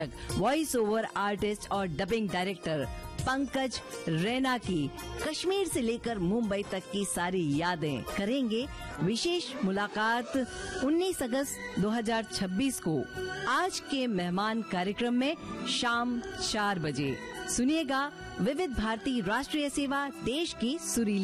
Voice over artist और dubbing director Pankaj Raina की कश्मीर से लेकर मुंबई तक की सारी यादें करेंगे विशेष मुलाकात 19 अगस्त 2026 को आज के मेहमान कार्यक्रम में शाम 4 बजे। सुनिएगा विविध भारती राष्ट्रीय सेवा, देश की सुरीली